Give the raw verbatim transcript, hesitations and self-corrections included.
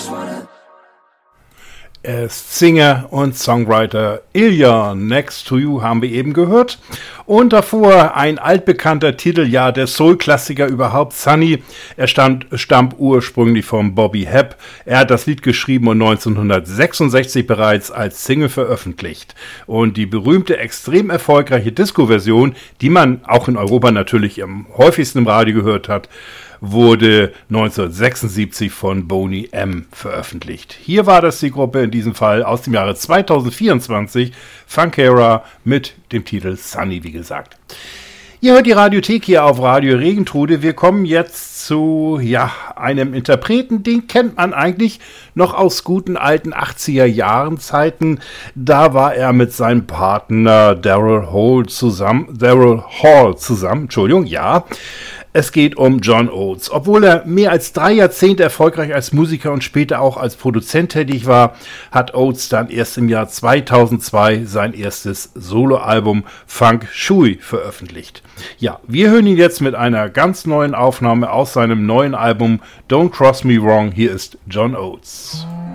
Er ist Singer und Songwriter Ilya, Next to You haben wir eben gehört. Und davor ein altbekannter Titel, ja, der Soul-Klassiker überhaupt, Sunny. Er stammt, stammt ursprünglich von Bobby Hebb. Er hat das Lied geschrieben und neunzehnhundertsechsundsechzig bereits als Single veröffentlicht. Und die berühmte, extrem erfolgreiche Disco-Version, die man auch in Europa natürlich am häufigsten im Radio gehört hat, wurde neunzehnhundertsechsundsiebzig von Boney M. veröffentlicht. Hier war das die Gruppe in diesem Fall aus dem Jahre zweitausendvierundzwanzig, Funkera mit dem Titel Sunny, wie gesagt. Ihr hört die Radiothek hier auf Radio Regentrude. Wir kommen jetzt zu, ja, einem Interpreten, den kennt man eigentlich noch aus guten alten achtziger Jahren Zeiten. Da war er mit seinem Partner Daryl Hall zusammen, Daryl Hall zusammen, Entschuldigung, ja. Es geht um John Oates. Obwohl er mehr als drei Jahrzehnte erfolgreich als Musiker und später auch als Produzent tätig war, hat Oates dann erst im Jahr zweitausendzwei sein erstes Soloalbum Funk Shui veröffentlicht. Ja, wir hören ihn jetzt mit einer ganz neuen Aufnahme aus seinem neuen Album Don't Cross Me Wrong. Hier ist John Oates.